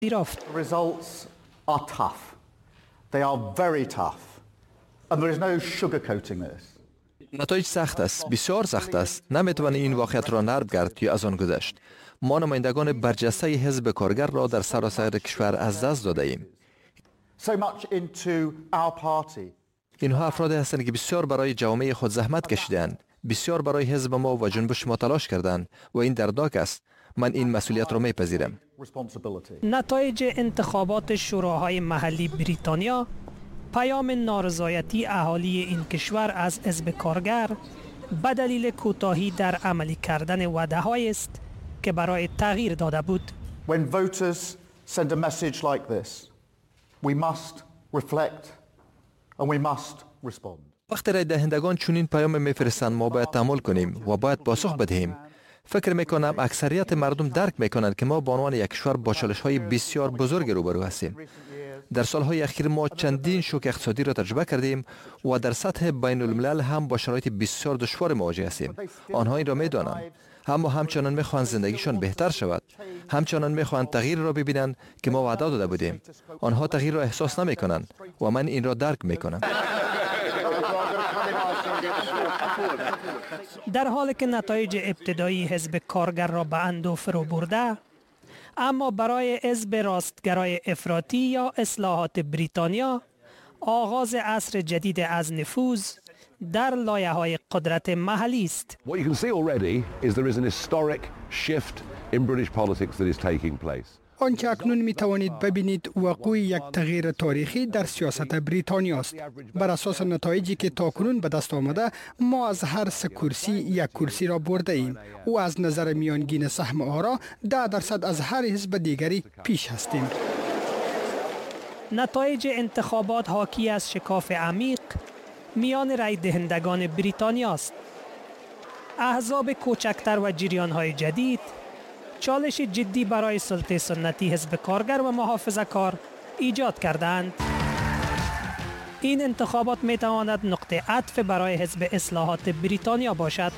The results are tough. They are very tough. And there is no sugarcoating this. نتایج سخت است، بسیار سخت است. نمیتوان این واقعیت را نرد کرد یا از آن گذشت. ما نمایندگان برجسته حزب کارگر را در سراسر کشور از دست داده ایم. So much into our party. اینها افرادی هستند که بسیار برای جامعه خود زحمت کشیدند، بسیار برای حزب ما و جنبش ما تلاش کردند و این دردناک است. من این مسئولیت را میپذیرم. نتایج انتخابات شوراهای محلی بریتانیا پیام نارضایتی اهالی این کشور از حزب کارگر به دلیل کوتاهی در عملی کردن وعده‌هایی است که برای تغییر داده بود. When voters send a message like this, we must reflect and we must respond. وقتی رای دهندگان چنین پیام میفرستند ما باید تحمل کنیم و باید پاسخ بدهیم. فکر میکنم اکثریت مردم درک میکنند که ما به عنوان یک کشور با چالش‌های بسیار بزرگ روبرو هستیم. در سالهای اخیر ما چندین شوک اقتصادی را تجربه کردیم و در سطح بین الملل هم با شرایط بسیار دشوار مواجه هستیم. آنها این را میدانند، اما همچنان میخواهند زندگیشان بهتر شود. همچنان میخواهند تغییر را ببینند که ما وعده داده بودیم. آنها تغییر را احساس نمیکنند و من این را درک میکنم. در حالی که نتایج ابتدایی حزب کارگر را به اندوه فرو برده، اما برای حزب راستگرای افراطی یا اصلاحات بریتانیا آغاز عصر جدید از نفوذ در لایه‌های قدرت محلی است. What you can see already is there is an historic shift in British politics that is taking place. آنچه اکنون می توانید ببینید وقوع یک تغییر تاریخی در سیاست بریتانیا است. بر اساس نتایجی که تاکنون به دست آمده، ما از هر 3 کرسی یک کرسی را برده ایم و از نظر میانگین سهم آرا 10% از هر حزب دیگری پیش هستیم. نتایج انتخابات حاکی از شکاف عمیق میان رای دهندگان بریتانیا است. احزاب کوچکتر و جریان‌های جدید چالش جدی برای سلطه سنتی حزب کارگر و محافظه‌کار ایجاد کردند. این انتخابات می تواند نقطه عطف برای حزب اصلاحات بریتانیا باشد.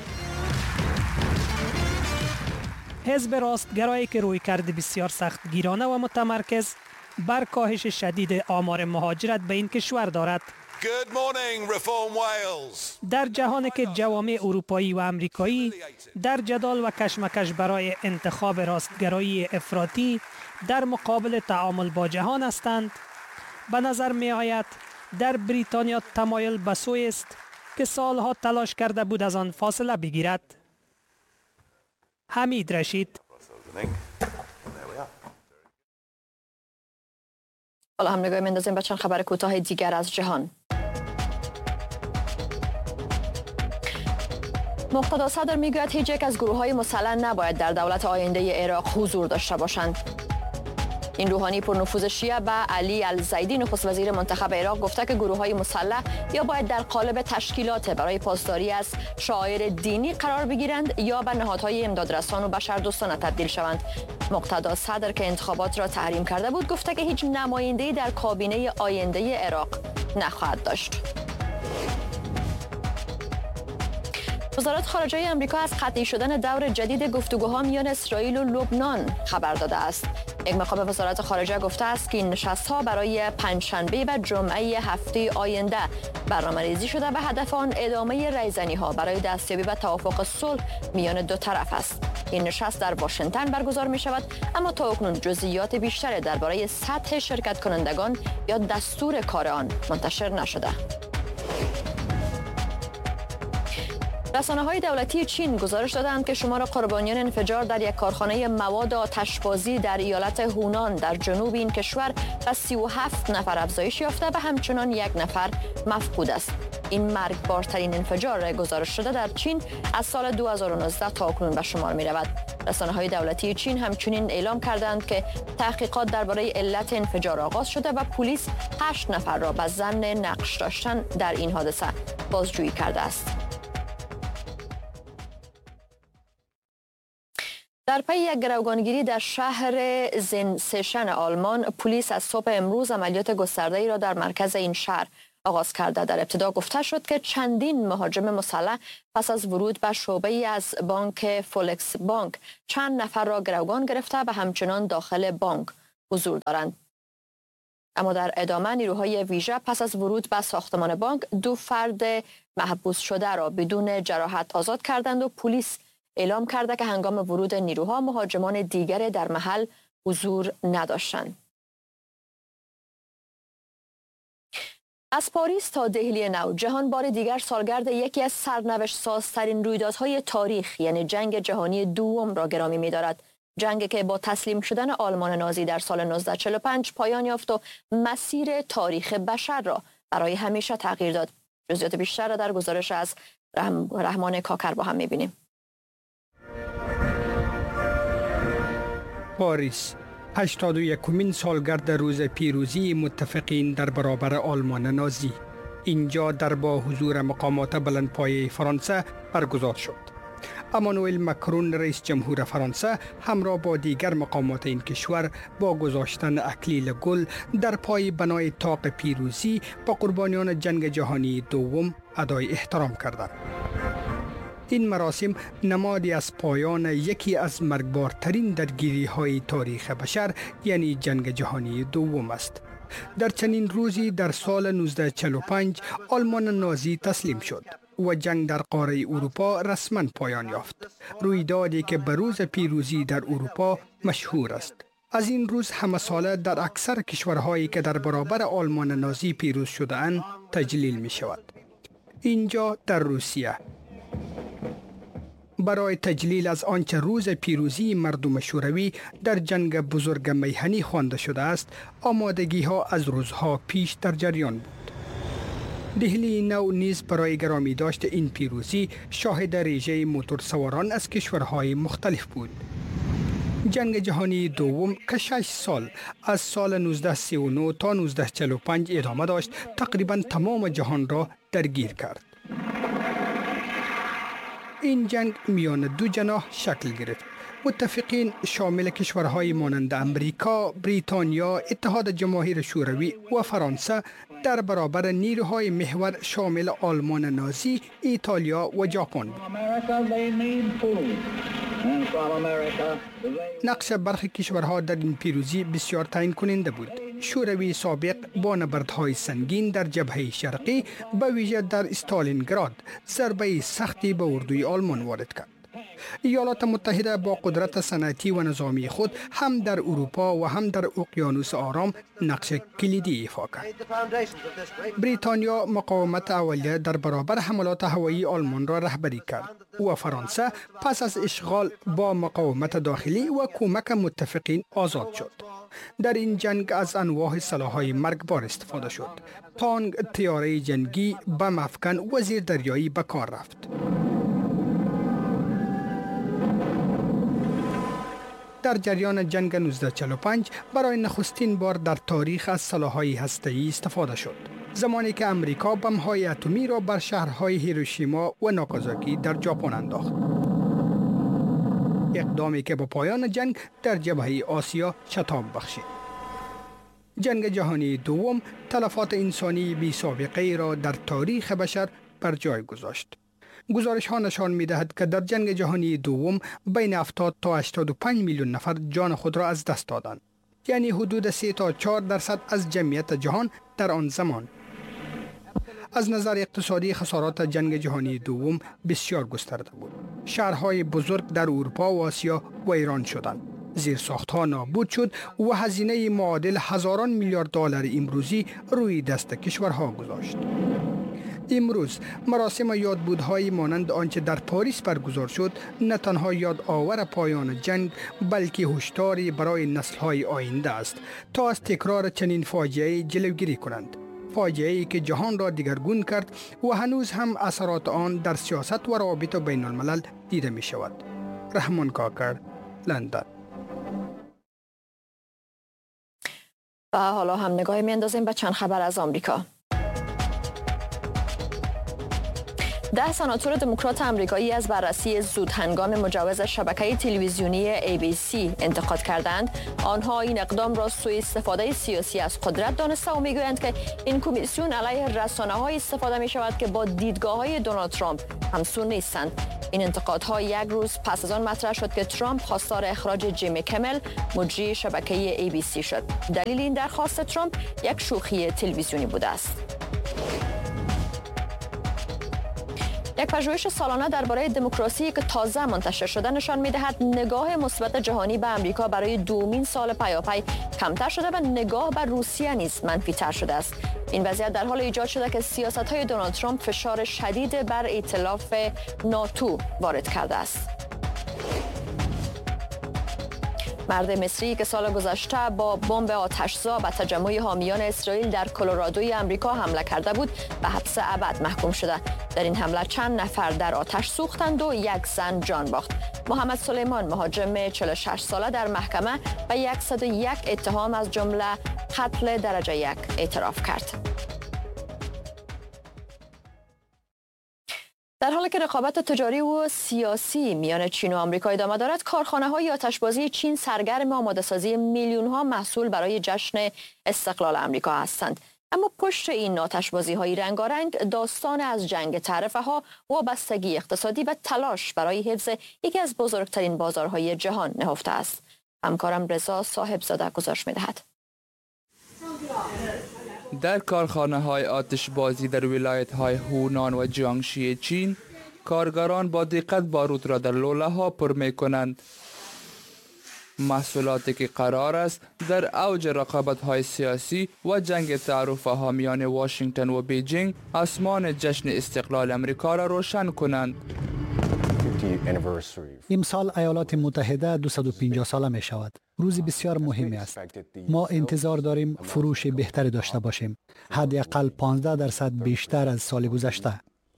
حزب راستگرایی که رویکرد بسیار سختگیرانه و متمرکز بر کاهش شدید آمار مهاجرت به این کشور دارد. Good morning, Reform Wales. در جهانی که جوامع اروپایی و امریکایی در جدال و کشمکش برای انتخاب راستگرایی افراطی در مقابل تعامل با جهان هستند، به نظر می آید در بریتانیا تمایل به سوی است که سالها تلاش کرده بود از آن فاصله بگیرد. حمید رشید. حالا هم نگاه میندازیم به چند خبر کوتاه دیگر از جهان. مقتدا صدر میگوید هیچ یک از گروه‌های مسلح نباید در دولت آینده عراق حضور داشته باشند. این روحانی پرنفوذ شیعه به علی الزیدی نخست وزیر منتخب عراق گفته که گروه‌های مسلح یا باید در قالب تشکیلات برای پاسداری از شعائر دینی قرار بگیرند یا به نهادهای امدادرسان و بشردوستانه تبدیل شوند. مقتدا صدر که انتخابات را تحریم کرده بود گفته که هیچ نماینده‌ای در کابینه آینده عراق نخواهد داشت. وزارت خارجه آمریکا از قطعی شدن دور جدید گفتگوها میان اسرائیل و لبنان خبر داده است. یک مقام وزارت خارجه گفته است که این نشست‌ها برای پنجشنبه و جمعه هفته آینده برنامه‌ریزی شده و هدف آن ادامه رایزنی‌ها برای دستیابی به توافق صلح میان دو طرف است. این نشست در واشنگتن برگزار می شود، اما تا اکنون جزئیات بیشتری درباره سطح شرکت کنندگان یا دستور کار آن منتشر نشده. رسانه‌های دولتی چین گزارش دادند که شمار قربانیان انفجار در یک کارخانه مواد آتشبازی در ایالت هونان در جنوب این کشور به 37 نفر افزایش یافته و همچنان 1 نفر مفقود است. این مرگبارترین انفجار گزارش شده در چین از سال 2019 تا اکنون به شمار می رود. رسانه‌های دولتی چین همچنین اعلام کردند که تحقیقات درباره علت انفجار آغاز شده و پلیس 8 نفر را به ظن نقش داشتن در این حادثه بازجویی کرده است. در پی یک گروگانگیری در شهر زنسشن آلمان، پلیس از صبح امروز عملیات گسترده‌ای را در مرکز این شهر آغاز کرده. در ابتدا گفته شد که چندین مهاجم مسلح پس از ورود به شعبه‌ای از بانک فولکس بانک چند نفر را گروگان گرفته و همچنان داخل بانک حضور دارند. اما در ادامه نیروهای ویژه پس از ورود به ساختمان بانک 2 فرد محبوس شده را بدون جراحت آزاد کردند و پلیس اعلام کرده که هنگام ورود نیروها مهاجمان دیگر در محل حضور نداشتند. از پاریس تا دهلی نو، جهان بار دیگر سالگرد یکی از سرنوشت سازترین رویدادهای تاریخ یعنی جنگ جهانی دوم را گرامی می‌دارد. جنگی که با تسلیم شدن آلمان نازی در سال 1945 پایان یافت و مسیر تاریخ بشر را برای همیشه تغییر داد. جزئیات بیشتر را در گزارش از رحمان کاکر با هم می‌بینیم. پاریس 81مین سالگرد روز پیروزی متفقین در برابر آلمان نازی. اینجا در با حضور مقامات بلندپایه فرانسه برگزار شد. امانوئل مکرون رئیس جمهور فرانسه همراه با دیگر مقامات این کشور با گذاشتن اکلیل گل در پای بنای طاق پیروزی با قربانیان جنگ جهانی دوم ادای احترام کردند. این مراسم نمادی از پایان یکی از مرگبارترین درگیری‌های تاریخ بشر یعنی جنگ جهانی دوم است. در چنین روزی در سال 1945 آلمان نازی تسلیم شد و جنگ در قاره اروپا رسما پایان یافت. رویدادی که به روز پیروزی در اروپا مشهور است. از این روز همه ساله در اکثر کشورهایی که در برابر آلمان نازی پیروز شده‌اند تجلیل می شود. اینجا در روسیه برای تجلیل از آنچه روز پیروزی مردم شوروی در جنگ بزرگ میهنی خوانده شده است، آمادگی ها از روزها پیش در جریان بود. دهلی نو نیز برای گرامی داشت این پیروزی شاهد ریژه موتورسواران از کشورهای مختلف بود. جنگ جهانی دوم که 6 سال از سال 1939 تا 1945 ادامه داشت، تقریبا تمام جهان را درگیر کرد. این جنگ میان دو جناح شکل گرفت. متفقین شامل کشورهای مانند امریکا، بریتانیا، اتحاد جماهیر شوروی و فرانسه در برابر نیروهای محور شامل آلمان نازی، ایتالیا و ژاپن بود. نقش برخی کشورها در این پیروزی بسیار تعیین کننده بود. شوروی سابق با نبردهای سنگین در جبهه شرقی به ویژه در استالینگراد ضربه سختی به اردوی آلمان وارد کرد. ایالات متحده با قدرت صنعتی و نظامی خود هم در اروپا و هم در اقیانوس آرام نقش کلیدی ایفا کرد. بریتانیا مقاومت اولیه در برابر حملات هوایی آلمان را رهبری کرد و فرانسه پس از اشغال با مقاومت داخلی و کمک متفقین آزاد شد. در این جنگ از انواع سلاح‌های مرگبار استفاده شد. تانک، طیاره جنگی، بم افکن و زیردریایی به کار رفت. در جریان جنگ 1945 برای نخستین بار در تاریخ از سلاح‌های هسته‌ای استفاده شد. زمانی که امریکا بم‌های اتمی را بر شهرهای هیروشیما و ناگازاکی در ژاپن انداخت. اقدامی که با پایان جنگ در جبهه آسیا شتاب بخشید. جنگ جهانی دوم تلفات انسانی بی سابقه را در تاریخ بشر بر جای گذاشت. گزارش ها نشان می دهد که در جنگ جهانی دوم بین 70 تا 85 میلیون نفر جان خود را از دست دادند. یعنی حدود 3 تا 4% از جمعیت جهان در آن زمان. از نظر اقتصادی خسارات جنگ جهانی دوم بسیار گسترده بود. شهرهای بزرگ در اروپا و آسیا ویران شدند. زیرساختها نابود شد و هزینه معادل هزاران میلیارد دلار امروزی روی دست کشورها گذاشت. امروز مراسم یادبودهای مانند آنچه در پاریس برگزار شد نه تنها یاد آور پایان جنگ بلکه هشداری برای نسل‌های آینده است تا از تکرار چنین فاجعه‌ای جلوگیری کنند. فاجعه‌ای که جهان را دگرگون کرد و هنوز هم اثرات آن در سیاست و روابط بین الملل دیده می شود. رحمان کاکر، لندن. و حالا هم نگاهی می اندازیم به چند خبر از آمریکا. 10 سناتور دموکرات آمریکایی از بررسی زودهنگام مجوز شبکه تلویزیونی ABC انتقاد کردند. آنها این اقدام را سوء استفاده سیاسی از قدرت دانسته و میگویند که این کمیسیون علیه رسانه‌های استفاده می شود که با دیدگاه‌های دونالد ترامپ همسو نیستند. این انتقادها یک روز پس از آن مطرح شد که ترامپ خواستار اخراج جیمی کیمل مجری شبکه ABC شد. دلیل این درخواست ترامپ یک شوخی تلویزیونی بوده است. یک پژوهش سالانه درباره دموکراسی که تازه منتشر شده نشان می‌دهد نگاه مثبت جهانی به آمریکا برای دومین سال پیاپی کمتر شده و نگاه به روسیه نیز منفی‌تر شده است. این وضعیت در حال ایجاد شده که سیاست‌های دونالد ترامپ فشار شدید بر ائتلاف ناتو وارد کرده است. مرد مصری که سال گذشته با بمب آتش‌زا به تجمع حامیان اسرائیل در کلرادوی آمریکا حمله کرده بود به حبس ابد محکوم شده. در این حمله چند نفر در آتش سوختند و یک زن جان باخت. محمد سلیمان مهاجم 46 ساله در محکمه به 101 اتهام از جمله قتل درجه 1 اعتراف کرد. در حالی که رقابت تجاری و سیاسی میان چین و آمریکا ادامه دارد، کارخانه‌های آتشبازی چین سرگرم آماده‌سازی میلیون‌ها محصول برای جشن استقلال آمریکا هستند. اما پشت این آتشبازی‌های رنگارنگ داستان از جنگ تعرفه‌ها، وابستگی اقتصادی و تلاش برای حفظ یکی از بزرگترین بازارهای جهان نهفته است. همکارم رضا صاحبزاده گزارش می‌دهد. در کارخانه‌های آتشبازی در ولایت‌های هونان و جیانگشی چین، کارگران با دقت باروت را در لوله‌ها پر می‌کنند. محصولاتی که قرار است در اوج رقابت‌های سیاسی و جنگ تعرفه‌ها میان واشنگتن و بیجینگ آسمان جشن استقلال امریکا را روشن کنند. امسال ایالات متحده 250 ساله می شود. روزی بسیار مهمی است. ما انتظار داریم فروش بهتری داشته باشیم. حداقل 15% بیشتر از سال گذشته.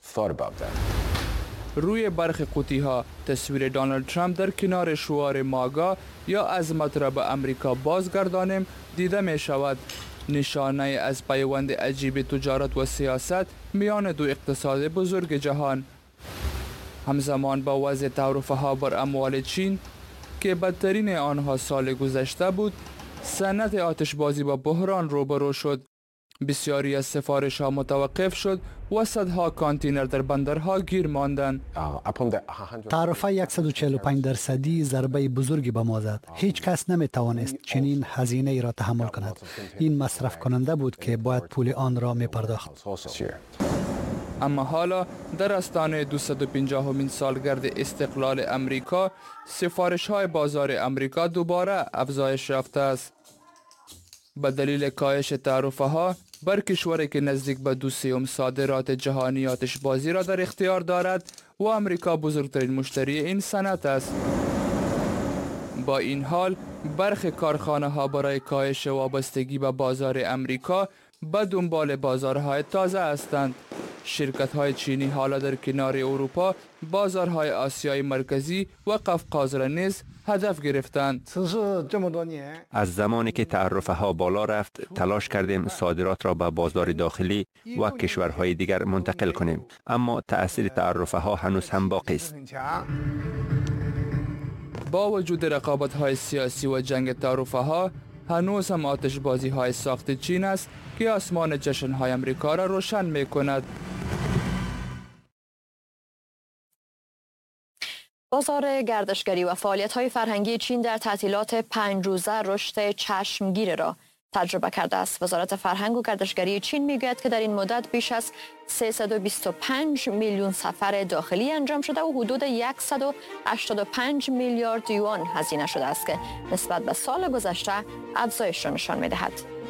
روی برخی قوطی‌ها تصویر دونالد ترامپ در کنار شعار ماگا یا عظمت را به امریکا بازگردانیم دیده می شود. نشانه از پیوند عجیب تجارت و سیاست میان دو اقتصاد بزرگ جهان. همزمان با وضع تعرفه‌ها بر اموال چین که بدترین آنها سال گذشته بود، صنعت آتشبازی با بحران روبرو شد. بسیاری از سفارش‌ها متوقف شد و صدها کانتینر در بندرها گیر ماندند. تعرفه 145% ضربه بزرگی به ما زد. هیچ کس نمی‌توانست چنین هزینه ای را تحمل کند. این مصرف کننده بود که باید پول آن را می‌پرداخت. اما حالا در آستانه 250مین سالگرد استقلال امریکا، سفارش‌های بازار امریکا دوباره افزایش یافته است. به دلیل کاهش تعرفه‌ها بر کشوری که نزدیک به 2/3 صادرات جهانی آتشبازی را در اختیار دارد و امریکا بزرگترین مشتری این صنعت است. با این حال برخی کارخانه‌ها برای کاهش وابستگی به بازار امریکا به دنبال بازارهای تازه هستند. شرکت‌های چینی حالا در کنار اروپا بازارهای آسیای مرکزی و قفقاز را نیز هدف گرفتند. از زمانی که تعرفه‌ها بالا رفت، تلاش کردیم صادرات را به بازار داخلی و کشورهای دیگر منتقل کنیم، اما تأثیر تعرفه‌ها هنوز هم باقی است. با وجود رقابت‌های سیاسی و جنگ تعرفه‌ها، هنوز هم آتشبازی‌های ساخت چین است که آسمان جشن‌های امریکا را روشن می‌کند. بازار گردشگری و فعالیت‌های فرهنگی چین در تعطیلات 5 روزه رشد چشمگیر را تجربه کرده است. وزارت فرهنگ و گردشگری چین میگوید که در این مدت بیش از 325 میلیون سفر داخلی انجام شده و حدود 185 میلیارد یوان هزینه شده است که نسبت به سال گذشته افزایش را نشان می‌دهد.